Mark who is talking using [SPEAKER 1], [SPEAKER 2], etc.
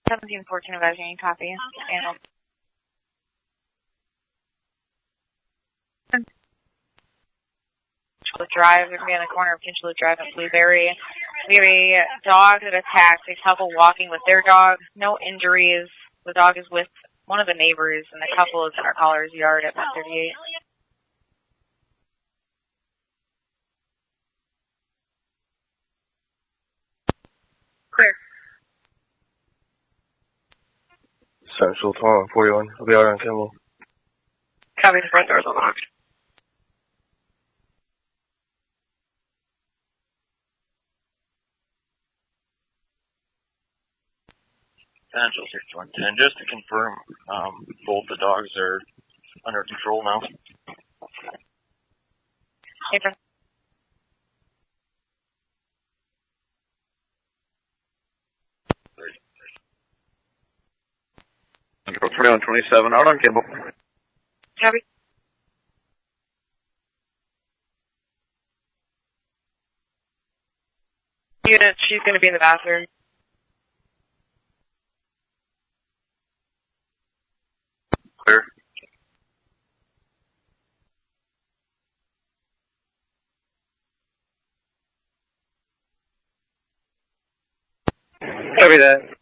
[SPEAKER 1] 1714 advising, copy. And Drive, we're going to be on the corner of Pinchlet Drive at Blueberry. We have a dog that attacked a couple walking with their dog. No injuries. The dog is with one of the neighbors, and the couple is in our caller's yard at 138. Clear.
[SPEAKER 2] Central 41. I'll be out on Kimball.
[SPEAKER 1] Copy, the front door's unlocked.
[SPEAKER 2] Central 6110. Just to confirm, both the dogs are under control now.
[SPEAKER 1] Okay.
[SPEAKER 2] Central 2127, out on Kimball.
[SPEAKER 1] Copy. Unit, she's going to be in the bathroom.
[SPEAKER 2] Clear. Copy that.